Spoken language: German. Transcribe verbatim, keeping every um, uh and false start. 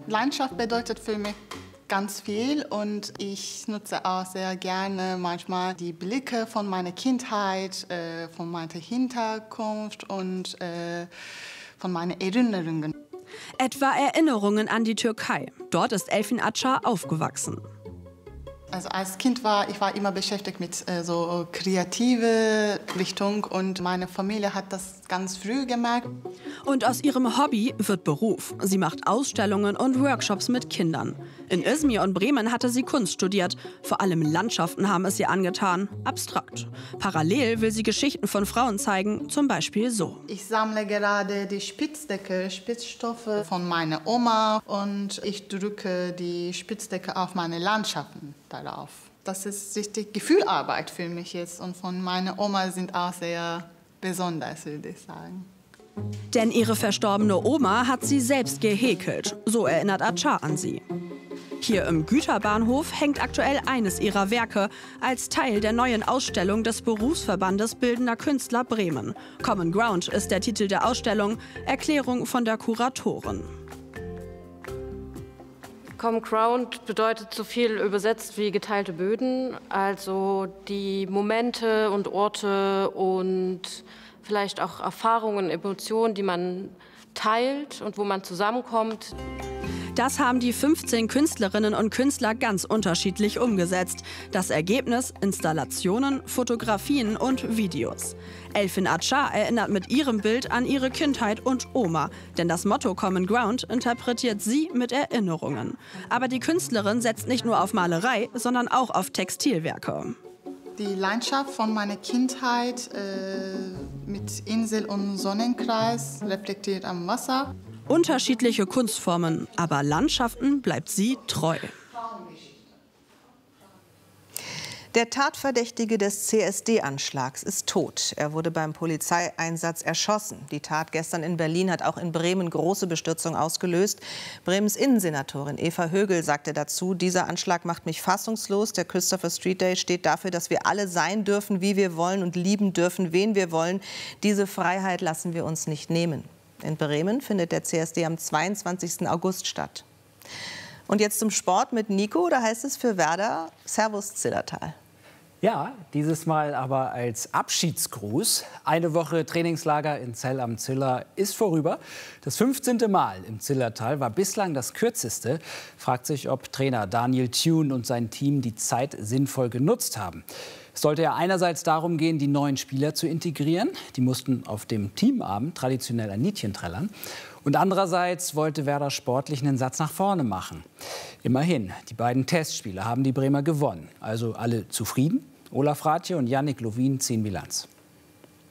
Landschaft bedeutet für mich ganz viel und ich nutze auch sehr gerne manchmal die Blicke von meiner Kindheit, äh, von meiner Hinterkunft und äh, von meinen Erinnerungen. Etwa Erinnerungen an die Türkei. Dort ist Elfin Acar aufgewachsen. Also als Kind war ich war immer beschäftigt mit äh, so kreative Richtung und meine Familie hat das ganz früh gemerkt. Und aus ihrem Hobby wird Beruf. Sie macht Ausstellungen und Workshops mit Kindern. In Izmir und Bremen hatte sie Kunst studiert. Vor allem Landschaften haben es ihr angetan. Abstrakt. Parallel will sie Geschichten von Frauen zeigen, zum Beispiel so. Ich sammle gerade die Spitzdecke, Spitzstoffe von meiner Oma und ich drücke die Spitzdecke auf meine Landschaften darauf. Das ist richtig Gefühlarbeit für mich jetzt und von meiner Oma sind auch sehr besonders, würde ich sagen. Denn ihre verstorbene Oma hat sie selbst gehäkelt. So erinnert Acar an sie. Hier im Güterbahnhof hängt aktuell eines ihrer Werke als Teil der neuen Ausstellung des Berufsverbandes Bildender Künstler Bremen. Common Ground ist der Titel der Ausstellung, Erklärung von der Kuratorin. Common Ground bedeutet so viel übersetzt wie geteilte Böden, also die Momente und Orte und vielleicht auch Erfahrungen, Emotionen, die man teilt und wo man zusammenkommt. Das haben die fünfzehn Künstlerinnen und Künstler ganz unterschiedlich umgesetzt. Das Ergebnis: Installationen, Fotografien und Videos. Elfin Acar erinnert mit ihrem Bild an ihre Kindheit und Oma. Denn das Motto Common Ground interpretiert sie mit Erinnerungen. Aber die Künstlerin setzt nicht nur auf Malerei, sondern auch auf Textilwerke. Die Landschaft von meiner Kindheit äh, mit Insel und Sonnenkreis reflektiert am Wasser. Unterschiedliche Kunstformen, aber Landschaften bleibt sie treu. Der Tatverdächtige des C S D-Anschlags ist tot. Er wurde beim Polizeieinsatz erschossen. Die Tat gestern in Berlin hat auch in Bremen große Bestürzung ausgelöst. Bremens Innensenatorin Eva Högel sagte dazu: Dieser Anschlag macht mich fassungslos. Der Christopher Street Day steht dafür, dass wir alle sein dürfen, wie wir wollen und lieben dürfen, wen wir wollen. Diese Freiheit lassen wir uns nicht nehmen. In Bremen findet der C S D am zweiundzwanzigsten August statt. Und jetzt zum Sport mit Nico. Da heißt es für Werder: Servus Zillertal. Ja, dieses Mal aber als Abschiedsgruß. Eine Woche Trainingslager in Zell am Ziller ist vorüber. Das fünfzehnte Mal im Zillertal war bislang das kürzeste. Fragt sich, ob Trainer Daniel Thune und sein Team die Zeit sinnvoll genutzt haben. Es sollte ja einerseits darum gehen, die neuen Spieler zu integrieren. Die mussten auf dem Teamabend traditionell ein Liedchen trällern. Und andererseits wollte Werder sportlich einen Satz nach vorne machen. Immerhin, die beiden Testspiele haben die Bremer gewonnen. Also alle zufrieden? Olaf Rathje und Yannick Lovin ziehen Bilanz.